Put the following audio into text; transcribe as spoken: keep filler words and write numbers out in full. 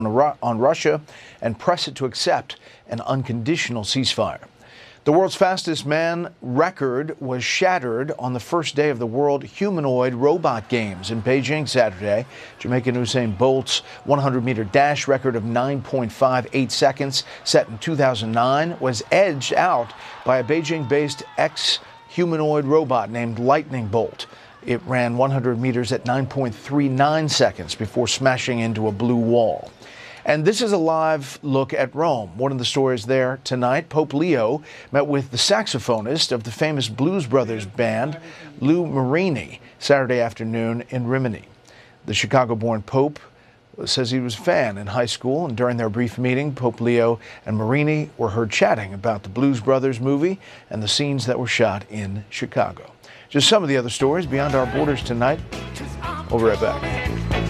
on Russia and press it to accept an unconditional ceasefire. The world's fastest man record was shattered on the first day of the World Humanoid Robot Games in Beijing Saturday. Jamaican Usain Bolt's one hundred meter dash record of nine point five eight seconds, set in two thousand nine, was edged out by a Beijing-based ex-humanoid robot named Lightning Bolt. It ran one hundred meters at nine point three nine seconds before smashing into a blue wall. And this is a live look at Rome. One of the stories there tonight, Pope Leo met with the saxophonist of the famous Blues Brothers band, Lou Marini, Saturday afternoon in Rimini. The Chicago-born Pope says he was a fan in high school, and during their brief meeting, Pope Leo and Marini were heard chatting about the Blues Brothers movie and the scenes that were shot in Chicago. Just some of the other stories beyond our borders tonight. We'll be right back.